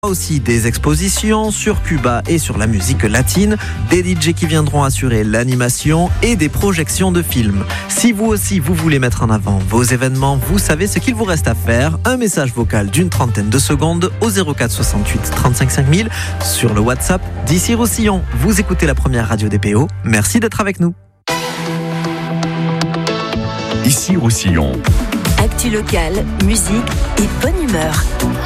Aussi des expositions sur Cuba et sur la musique latine, des DJ qui viendront assurer l'animation et des projections de films. Si vous aussi vous voulez mettre en avant vos événements, vous savez ce qu'il vous reste à faire. Un message vocal d'une trentaine de secondes au 04 68 35 5000 sur le WhatsApp d'Ici Roussillon. Vous écoutez la première radio des PO. Merci d'être avec nous. Ici Roussillon. Actu locale, musique et bonne humeur.